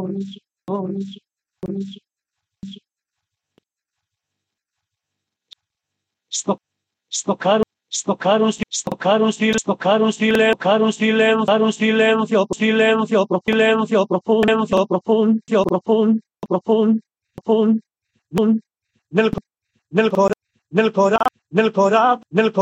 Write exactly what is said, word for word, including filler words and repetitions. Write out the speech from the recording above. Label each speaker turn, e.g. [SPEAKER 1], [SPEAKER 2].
[SPEAKER 1] Στο, στο κάρο, στο κάρο, στο κάρο, στο κάρο, στήλε, κάρο, στήλε, κάρο, στήλε, θείο, στήλε, θείο, προφίλε, θείο, προφούν, θείο, προφούν, θείο, προφούν, προφούν, προφούν, νουν, νελ, νελ, κορά, νελ, κορά, νελ, κορά, νελ,